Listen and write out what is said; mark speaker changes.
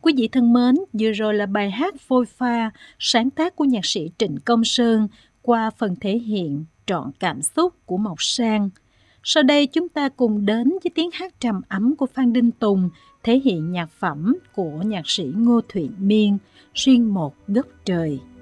Speaker 1: Quý vị thân mến, vừa rồi là bài hát Phôi Pha, sáng tác của nhạc sĩ Trịnh Công Sơn qua phần thể hiện trọn cảm xúc của Mộc Sang. Sau đây chúng ta cùng đến với tiếng hát trầm ấm của Phan Đình Tùng, thể hiện nhạc phẩm của nhạc sĩ Ngô Thụy Miên, Riêng một góc trời.